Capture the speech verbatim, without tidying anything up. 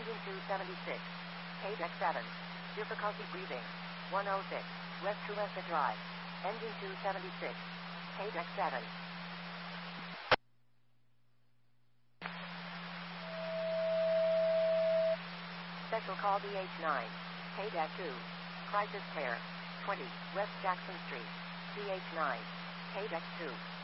Engine two seventy-six. K-Deck seven. Difficulty breathing. one oh six. West Tuessa Drive. Engine two seventy-six. K-Deck seven. Special call B H nine. K-Deck two. Crisis Care. twenty. West Jackson Street. B H nine. K-Deck two.